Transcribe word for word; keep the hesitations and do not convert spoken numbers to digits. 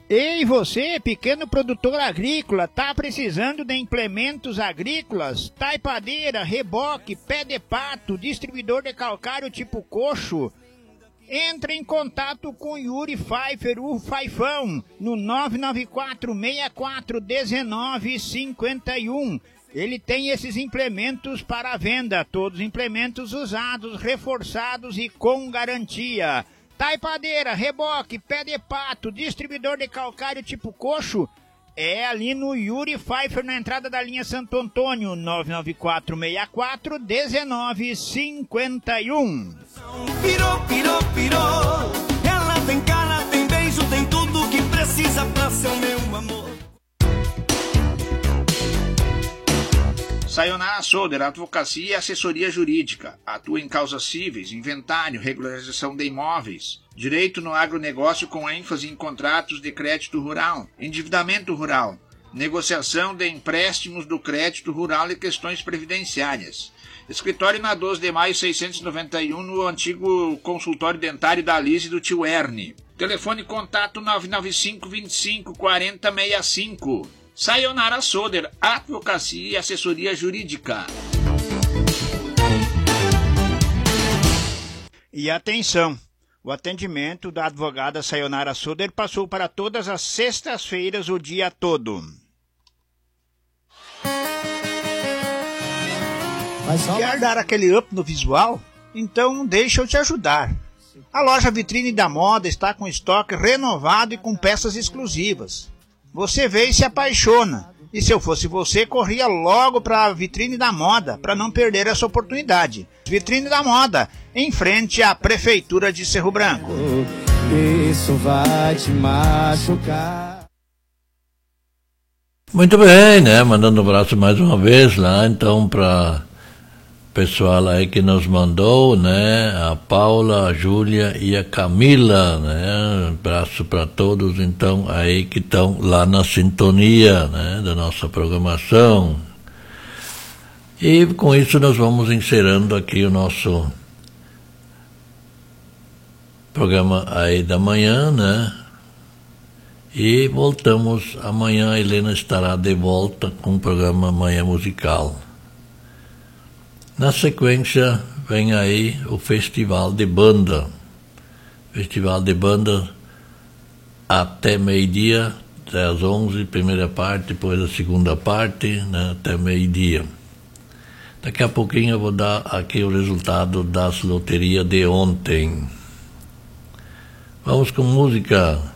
Ei, você, pequeno produtor agrícola, tá precisando de implementos agrícolas? Taipadeira, reboque, pé de pato, distribuidor de calcário tipo coxo? Entre em contato com Yuri Pfeiffer, o Faifão, no nove nove quatro, seis quatro um nove cinco um. Ele tem esses implementos para venda, todos implementos usados, reforçados e com garantia. Taipadeira, reboque, pé de pato, distribuidor de calcário tipo coxo, é ali no Yuri Pfeiffer, na entrada da linha Santo Antônio, nove nove quatro, seis quatro um nove cinco um. Pirou, pirou, pirou, ela tem cara, tem beijo, tem tudo que precisa pra ser o meu amor. Sayonara Soder, advocacia e assessoria jurídica. Atua em causas cíveis, inventário, regularização de imóveis, direito no agronegócio com ênfase em contratos de crédito rural, endividamento rural, negociação de empréstimos do crédito rural e questões previdenciárias. Escritório na doze de maio seiscentos e noventa e um, no antigo consultório dentário da Alice do tio Ernie. Telefone contato nove nove cinco, vinte e cinco, quarenta, sessenta e cinco. Sayonara Soder, advocacia e assessoria jurídica. E atenção, o atendimento da advogada Sayonara Soder passou para todas as sextas-feiras o dia todo. Quer dar aquele up no visual? Então deixa eu te ajudar. A loja Vitrine da Moda está com estoque renovado e com peças exclusivas. Você vê e se apaixona. E se eu fosse você, corria logo para a Vitrine da Moda, para não perder essa oportunidade. Vitrine da Moda, em frente à Prefeitura de Cerro Branco. Isso vai te machucar. Muito bem, né? Mandando um abraço mais uma vez lá, então, para pessoal aí que nos mandou, né? A Paula, a Júlia e a Camila, né? Um abraço para todos, então, aí que estão lá na sintonia, né? Da nossa programação. E com isso nós vamos encerrando aqui o nosso programa aí da manhã, né? E voltamos amanhã. A Helena estará de volta com o programa Manhã Musical. Na sequência, vem aí o Festival de Banda. Festival de Banda até meio-dia, até às onze, primeira parte, depois a segunda parte, né, até meio-dia. Daqui a pouquinho eu vou dar aqui o resultado das loterias de ontem. Vamos com música.